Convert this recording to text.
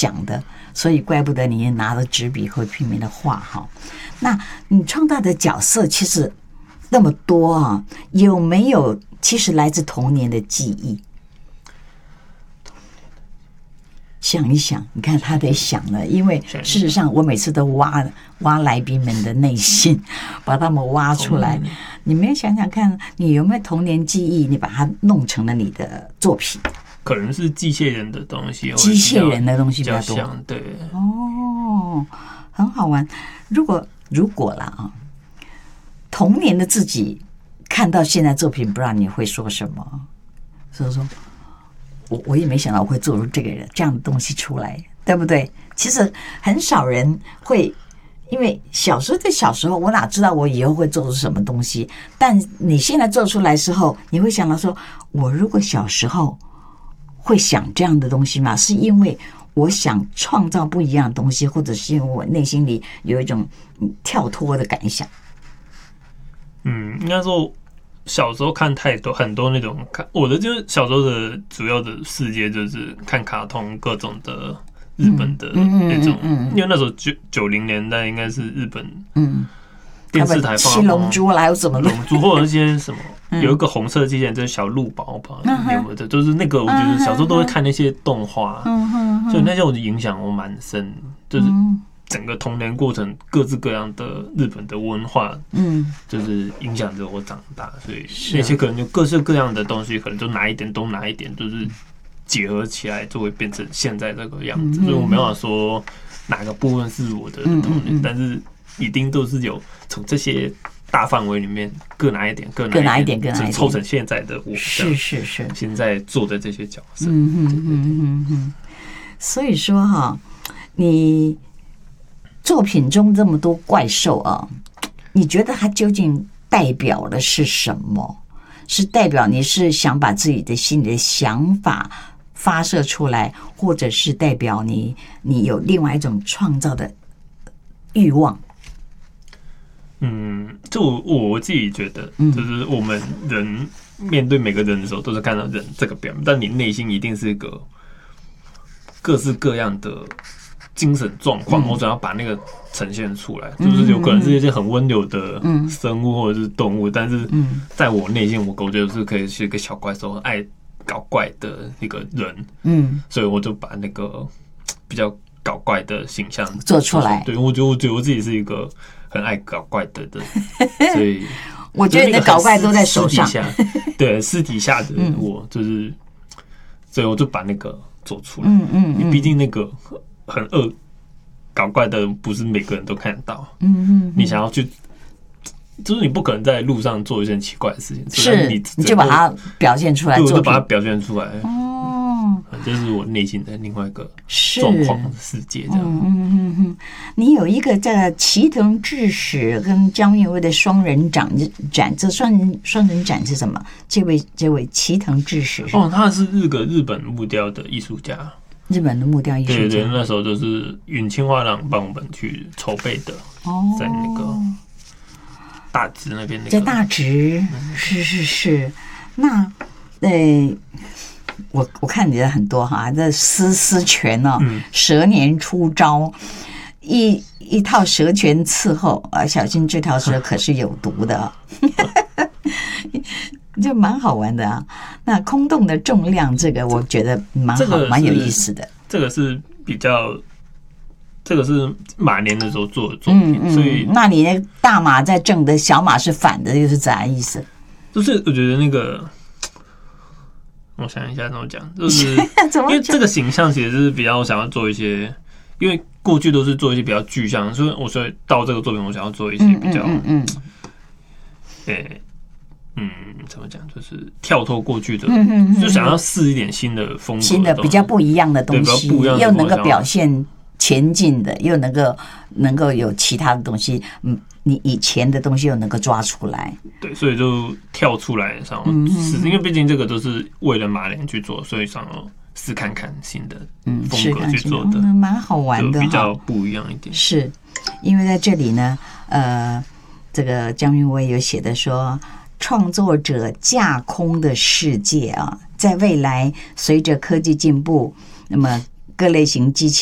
想的，所以怪不得你拿着纸笔会拼命的画哈。那你创造的角色其实那么多啊，有没有其实来自童年的记忆？想一想，你看他得想了，因为事实上我每次都挖来宾们的内心，把他们挖出来。你没有想想看，你有没有童年记忆？你把它弄成了你的作品？ 可能是机械人的东西， 机械人的东西比较多。 对， 哦，很好玩。如果啦啊，童年的自己看到现在作品，不知道你会说什么？所以说。我也没想到我会做出这样的东西出来，对不对？其实很少人会，因为小时候我哪知道我以后会做出什么东西？但你现在做出来之后，你会想到说，我如果小时候会想这样的东西吗？是因为我想创造不一样的东西，或者是因为我内心里有一种跳脱的感想？ 应该说。小时候看很多那种我的就是小时候的主要的世界就是看卡通各种的日本的那种，因为那时候90年代应该是日本电视台放七龙珠啦，有什么龙珠或者一些什么，有一个红色机器人就是小鹿宝宝，有没有的？就是那个我觉得小时候都会看那些动画，所以那些我的影响我蛮深，就是整个童年过程，各式各样的日本的文化，就是影响着我长大，所以那些可能就各式各样的东西，可能就拿一点，就是结合起来，就会变成现在这个样子。所以我没办法说哪个部分是我的童年，但是一定都是有从这些大范围里面各拿一点，就凑成现在的我。 是， 现在做的这些角色。 所以说哈，你。作品中这么多怪兽啊，你觉得它究竟代表的是什么？是代表你是想把自己的心里的想法发射出来，或者是代表你有另外一种创造的欲望？ 就我自己觉得，就是我们人面对每个人的时候，都是看到人这个表面，但你内心一定是一个各式各样的。精神状况，我想要把那个呈现出来，就是有可能是一些很温柔的生物或者是动物，但是在我内心，我觉得是可以是一个小怪兽，爱搞怪的一个人，所以我就把那个比较搞怪的形象做出来。 对，我觉得我自己是一个很爱搞怪的人，所以我觉得你的搞怪都在手上， 对，私底下的我就是，所以我就把那个做出来，毕竟那个。很恶搞怪的不是每个人都看得到，你想要去，就是你不可能在路上做一件奇怪的事情， 是你就把它表现出来， 我就把它表现出来，这是我内心的另外一个状况的世界，这样。 你有一个叫齐藤智史跟江韵威的双人展，这双人展是什么？这位齐藤智史他是日本木雕的艺术家。 日本的木雕艺术家， 对，那时候就是允清画廊帮我们去筹备的，在那个大直那边， 在大直，是。那我看你的很多哈，这丝拳哦，蛇年出招，一套蛇拳伺候啊，小心这条蛇可是有毒的。就蛮好玩的啊！那空洞的重量，这个我觉得蛮有意思的。 这个是马年的时候做的作品，所以那你那大马在正的，小马是反的，又是咋意思？ 就是我觉得那个，我想一下怎么讲，就是因为这个形象其实是比较想要做一些，因为过去都是做一些比较具象，所以到这个作品，我想要做一些比较，怎么讲？就是跳脱过去的，就想要试一点新的风格， 新的比较不一样的东西，又能够表现前进的，又能够有其他的东西，你以前的东西又能够抓出来。 对，所以就跳出来，然后试，因为毕竟这个都是为了马莲去做，所以想要试看看新的风格去做的， 蛮好玩的， 比较不一样一点。 是因为在这里呢，这个江韵威有写的说。创作者架空的世界啊，在未来随着科技进步，那么各类型机器